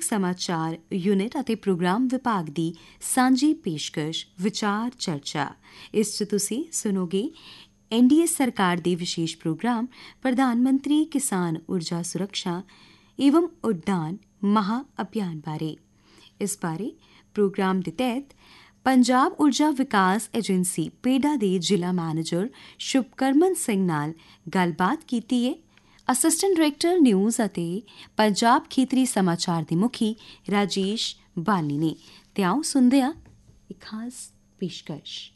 ਸਮਾਚਾਰ ਯੂਨਿਟ ਅਤੇ ਪ੍ਰੋਗਰਾਮ ਵਿਭਾਗ ਦੀ ਸਾਂਝੀ ਪੇਸ਼ਕਸ਼ ਵਿਚਾਰ ਚਰਚਾ। ਇਸ 'ਚ ਤੁਸੀਂ ਸੁਣੋਗੇ NDA ਸਰਕਾਰ ਦੇ ਵਿਸ਼ੇਸ਼ ਪ੍ਰੋਗਰਾਮ ਪ੍ਰਧਾਨ ਮੰਤਰੀ ਕਿਸਾਨ ਊਰਜਾ ਸੁਰੱਖਿਆ ਏਵਮ ਉਡਾਨ ਮਹਾ ਅਭਿਆਨ ਬਾਰੇ। ਇਸ ਬਾਰੇ ਪ੍ਰੋਗਰਾਮ ਦੇ ਤਹਿਤ ਪੰਜਾਬ ਊਰਜਾ ਵਿਕਾਸ ਏਜੰਸੀ ਪੇਡਾ ਦੇ ਜ਼ਿਲ੍ਹਾ ਮੈਨੇਜਰ ਸ਼ੁਭਕਰਮਨ ਸਿੰਘ ਨਾਲ ਗੱਲਬਾਤ ਕੀਤੀ ਹੈ। ਅਸਿਸਟੈਂਟ ਡਾਇਰੈਕਟਰ ਨਿਊਜ਼ ਅਤੇ ਪੰਜਾਬ ਖੇਤਰੀ ਸਮਾਚਾਰ ਦੇ ਮੁਖੀ ਰਾਜੇਸ਼ ਬਾਲੀ ਨੇ। ਤੇ ਆਓ ਸੁਣਦੇ ਹਾਂ ਇੱਕ ਖਾਸ ਪੇਸ਼ਕਸ਼।